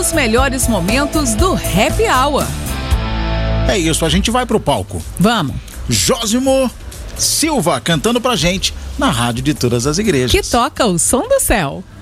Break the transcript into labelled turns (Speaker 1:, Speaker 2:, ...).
Speaker 1: os melhores momentos do Happy Hour.
Speaker 2: É isso, a gente vai pro palco.
Speaker 1: Vamos.
Speaker 2: Jósimo Silva cantando pra gente na Rádio de Todas as Igrejas.
Speaker 1: Que toca o som do céu.